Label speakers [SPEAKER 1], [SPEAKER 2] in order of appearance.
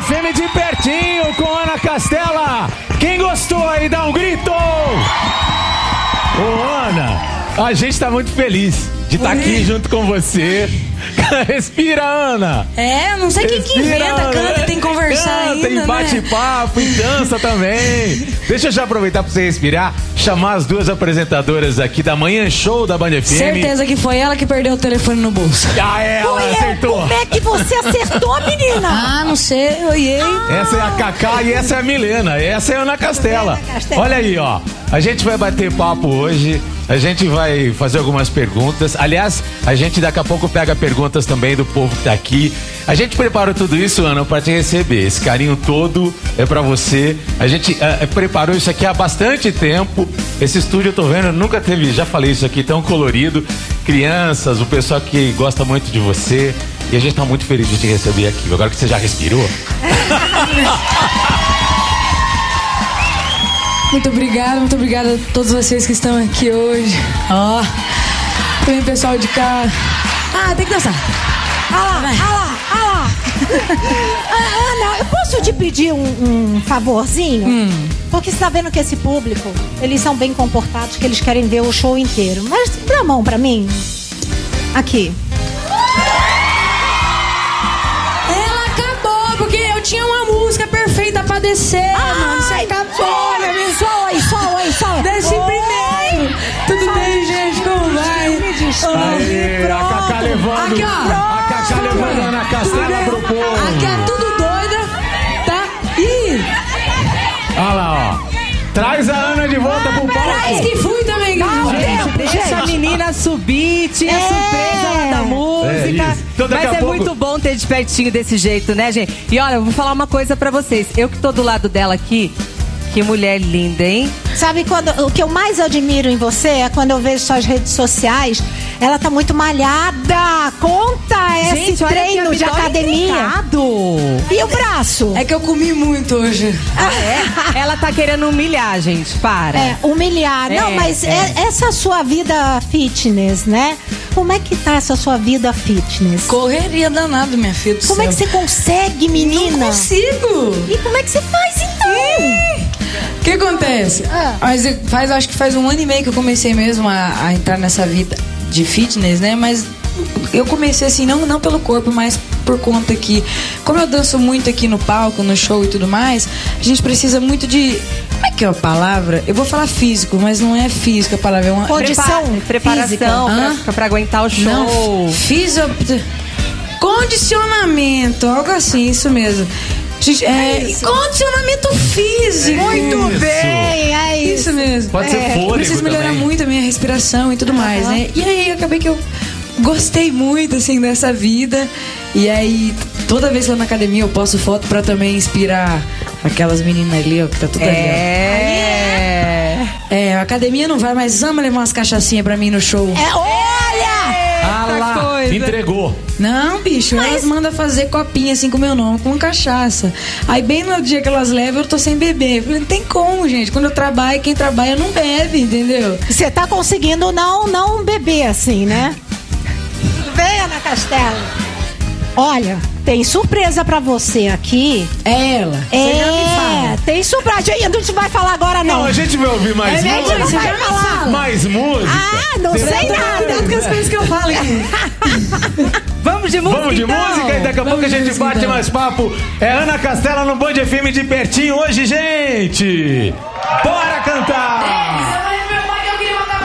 [SPEAKER 1] FM de pertinho com Ana Castela. Quem gostou aí, dá um grito! Ô, Ana, a gente tá muito feliz de estar aqui junto com você. Respira, Ana.
[SPEAKER 2] Não sei quem que inventa, canta e tem que conversar ainda,
[SPEAKER 1] tem bate-papo e dança também. Deixa eu já aproveitar pra você respirar, chamar as duas apresentadoras aqui da Manhã Show da Band FM.
[SPEAKER 2] Certeza que foi ela que perdeu o telefone no bolso.
[SPEAKER 1] Ela acertou.
[SPEAKER 3] Como é que você acertou, menina?
[SPEAKER 2] Não sei, eu olhei.
[SPEAKER 1] Essa é a Cacá e essa é a Milena. Essa é a Ana Castela. Olha aí, ó. A gente vai bater papo hoje. A gente vai fazer algumas perguntas. Aliás, a gente daqui a pouco pega perguntas também do povo que tá aqui. A gente preparou tudo isso, Ana, pra te receber. Esse carinho todo é pra você. A gente preparou isso aqui há bastante tempo. Esse estúdio, eu tô vendo, nunca teve, já falei isso aqui, tão colorido. Crianças, o pessoal que gosta muito de você. E a gente tá muito feliz de te receber aqui. Agora que você já respirou.
[SPEAKER 2] Muito obrigada a todos vocês que estão aqui hoje. Também o pessoal de cá. Tem que dançar.
[SPEAKER 3] Olha lá. Ana, eu posso te pedir um favorzinho? Porque você tá vendo que esse público, eles são bem comportados, que eles querem ver o show inteiro. Mas dá a mão pra mim. Aqui.
[SPEAKER 2] Ela acabou, porque eu tinha uma música perfeita pra descer, mano. Você acabou.
[SPEAKER 3] Soa.
[SPEAKER 2] Desce primeiro. Tudo bem, gente? Como vai?
[SPEAKER 1] Aê, a Cacá levando.
[SPEAKER 2] Aqui, ó.
[SPEAKER 1] A Cacá levando a Ana Castela pro povo.
[SPEAKER 2] Aqui é tudo doida, tá?
[SPEAKER 1] Olha lá, ó. Traz a Ana de volta pro palco.
[SPEAKER 2] Traz que fui também,
[SPEAKER 4] Deixa a menina subir, tinha surpresa lá da música.
[SPEAKER 1] Então,
[SPEAKER 4] mas muito bom ter de pertinho desse jeito, né, gente? E olha, eu vou falar uma coisa pra vocês. Eu que tô do lado dela aqui, que mulher linda, hein?
[SPEAKER 3] Sabe o que eu mais admiro em você é quando eu vejo suas redes sociais. Ela tá muito malhada. Conta esse treino de academia. E o braço?
[SPEAKER 2] É que eu comi muito hoje.
[SPEAKER 4] Ela tá querendo humilhar, gente. Para.
[SPEAKER 3] Humilhar. Não, mas essa sua vida fitness, né? Como é que tá essa sua vida fitness?
[SPEAKER 2] Correria danada, minha filha do
[SPEAKER 3] Como
[SPEAKER 2] céu.
[SPEAKER 3] é que você consegue, menina?
[SPEAKER 2] Não consigo.
[SPEAKER 3] E como é que você faz, então?
[SPEAKER 2] O que acontece? Acho que faz 1 ano e meio que eu comecei mesmo a entrar nessa vida de fitness, né? Mas eu comecei assim, não pelo corpo, mas por conta que, como eu danço muito aqui no palco, no show e tudo mais, a gente precisa muito de... Como é que é a palavra? Eu vou falar físico, mas não é físico a palavra, é uma...
[SPEAKER 4] Preparação pra aguentar o show.
[SPEAKER 2] Não, condicionamento, algo assim, isso mesmo. Gente, condicionamento físico.
[SPEAKER 3] Muito bem, é isso
[SPEAKER 2] mesmo.
[SPEAKER 1] Pode ser fôlego.
[SPEAKER 2] Preciso melhorar
[SPEAKER 1] também.
[SPEAKER 2] muito a minha respiração e tudo mais, né? E aí, acabei que eu gostei muito, assim, dessa vida. E aí, toda vez que eu tô na academia, eu posto foto pra também inspirar aquelas meninas ali, ó, que tá tudo ali, ó. A academia não vai, mas ama levar umas cachaçinhas pra mim no show.
[SPEAKER 1] Entregou.
[SPEAKER 2] Não, bicho, elas mandam fazer copinha assim com o meu nome, com cachaça. Aí bem no dia que elas levam, eu tô sem beber. Eu falei, não tem como, gente. Quando eu trabalho, quem trabalha não bebe, entendeu?
[SPEAKER 3] Você tá conseguindo não beber assim, né? Vem, Ana Castela. Olha, tem surpresa pra você aqui.
[SPEAKER 2] Ela. Você já me fala.
[SPEAKER 3] Tem surpresa. A gente vai falar agora, não.
[SPEAKER 1] Não, a gente vai ouvir mais música.
[SPEAKER 3] A gente não vai falar.
[SPEAKER 1] Mais música.
[SPEAKER 3] Não sei nada.
[SPEAKER 2] Tanto que as coisas que eu falo aqui.
[SPEAKER 4] Vamos de música,
[SPEAKER 1] Vamos de
[SPEAKER 4] então.
[SPEAKER 1] música e daqui a pouco a gente bate mais papo. É Ana Castela no Band FM de pertinho hoje, gente. Bora,